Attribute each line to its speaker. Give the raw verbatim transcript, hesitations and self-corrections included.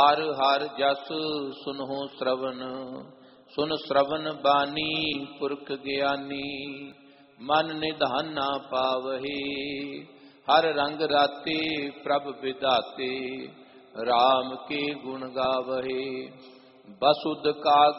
Speaker 1: ਹਰ ਹਰ ਜਸ ਸੁਨਹੁ ਸ਼ਰਵਨ, ਸੁਨ ਸ਼ਰਵਨ ਬਾਣੀ ਪੁਰਖ ਗਿਆਨੀ। ਮਨ ਨਿਧਾਨਾ ਪਾਵਹਿ, ਹਰ ਰੰਗ ਰਾਤੇ ਪ੍ਰਭ ਵਿਧਾਤੇ। ਰਾਮ ਕੇ ਗੁਣ ਗਾਵਹਿ, ਬਸੁਧ ਕਾਗ